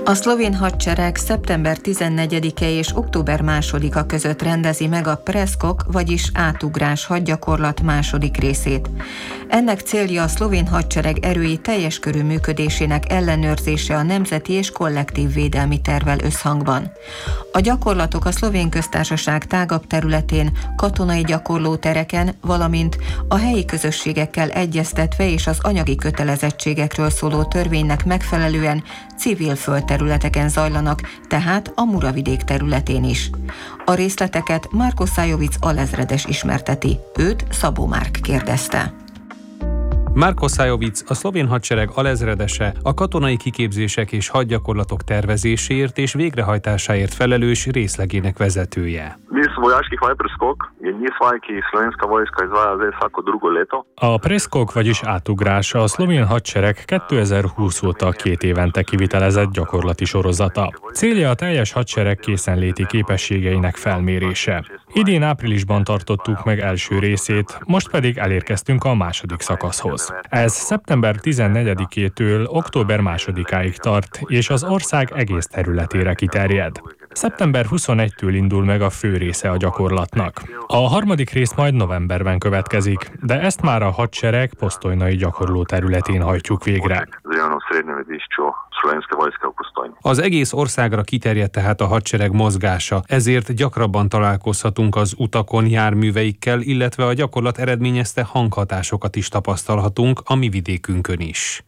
A szlovén hadsereg szeptember 14-e és október 2-a között rendezi meg a Preskok, vagyis átugrás hadgyakorlat második részét. Ennek célja a szlovén hadsereg erői teljes körű működésének ellenőrzése a nemzeti és kollektív védelmi tervvel összhangban. A gyakorlatok a Szlovén Köztársaság tágabb területén, katonai gyakorlótereken, valamint a helyi közösségekkel egyeztetve és az anyagi kötelezettségekről szóló törvénynek megfelelően civil földterületeken zajlanak, tehát a Muravidék területén is. A részleteket Marko Sajovic alezredes ismerteti. Őt Szabó Márk kérdezte. Marko Sajovic, a szlovén hadsereg alezredese, a katonai kiképzések és hadgyakorlatok tervezéséért és végrehajtásáért felelős részlegének vezetője. A Preskok, vagyis átugrás, a szlovén hadsereg 2020 óta 2 évente kivitelezett gyakorlati sorozata. Célja a teljes hadsereg készenléti képességeinek felmérése. Idén áprilisban tartottuk meg első részét, most pedig elérkeztünk a második szakaszhoz. Ez szeptember 14-től október 2-áig tart, és az ország egész területére kiterjed. Szeptember 21-től indul meg a fő része a gyakorlatnak. A harmadik rész majd novemberben következik, de ezt már a hadsereg posztojnai gyakorló területén hajtjuk végre. Az egész országra kiterjedt tehát a hadsereg mozgása, ezért gyakrabban találkozhatunk az utakon járműveikkel, illetve a gyakorlat eredményezte hanghatásokat is tapasztalhatunk a mi vidékünkön is.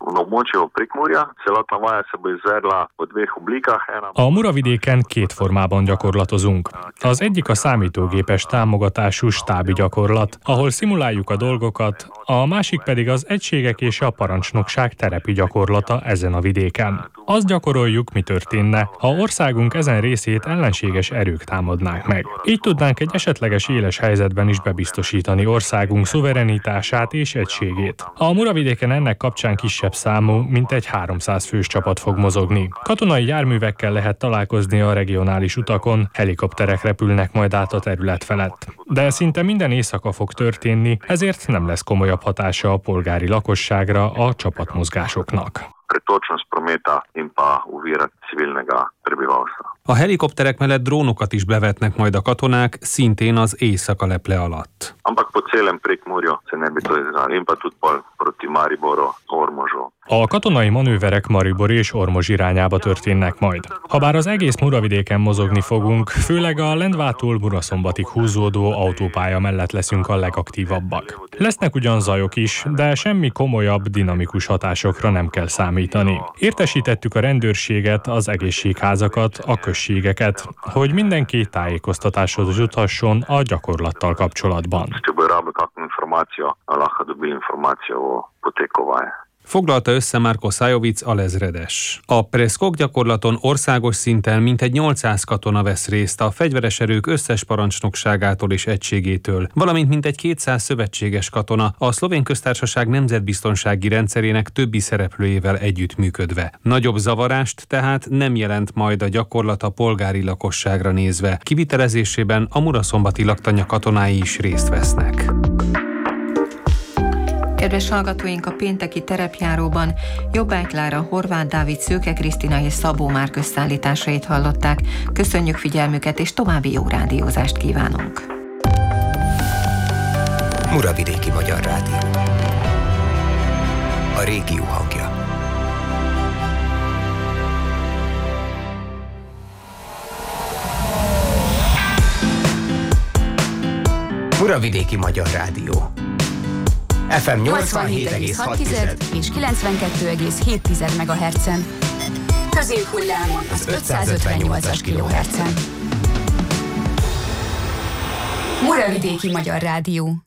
A Muravidéken 2 formában gyakorlatozunk. Az egyik a számítógépes támogatású stábi gyakorlat, ahol szimuláljuk a dolgokat, a másik pedig az egységek és a parancsnokság terepi gyakorlata ezen a vidéken. Azt gyakoroljuk, mi történne, ha országunk ezen részét ellenséges erők támadnák meg. Így tudnánk egy esetleges éles helyzetben is bebiztosítani országunk szuverenitását és egységét. A Muravidéken ennek kapcsán kisebb számú, mintegy 300 fős csapat fog mozogni. Katonai járművekkel lehet találkozni a regionális utakon, helikopterek repülnek majd át a terület felett. De szinte minden éjszaka fog történni, ezért nem lesz komolyabb hatása a polgári lakosságra a csapatmozgásoknak. A helikopterek mellett drónokat is bevetnek majd a katonák, szintén az éjszaka leple alatt. A katonai manőverek Maribor és Ormozs irányába történnek majd. Habár az egész Muravidéken mozogni fogunk, főleg a Lendvától Muraszombatig húzódó autópálya mellett leszünk a legaktívabbak. Lesznek ugyan zajok is, de semmi komolyabb, dinamikus hatásokra nem kell számítani. Értesítettük a rendőrséget, az egészségházakat, a községeket, hogy mindenki tájékoztatáshoz juthasson a gyakorlattal kapcsolatban. Foglalta össze Marko Sajovic alezredes. A Preskok gyakorlaton országos szinten mintegy 800 katona vesz részt a fegyveres erők összes parancsnokságától és egységétől, valamint mintegy 200 szövetséges katona a Szlovén Köztársaság nemzetbiztonsági rendszerének többi szereplőjével együttműködve. Nagyobb zavarást tehát nem jelent majd a gyakorlat a polgári lakosságra nézve. Kivitelezésében a muraszombati laktanya katonái is részt vesznek. Kedves hallgatóink, a pénteki terepjáróban Jobbágy Klára, Horváth Dávid, Szőke Krisztina és Szabó Márk összeállításait hallották. Köszönjük figyelmüket, és további jó rádiózást kívánunk. Muravidéki Magyar Rádió. A régió hangja. Muravidéki Magyar Rádió. FM 87,6 és 92,7 MHz-en. Középhullámon az 558-as kHz-en. Muravidéki Magyar Rádió.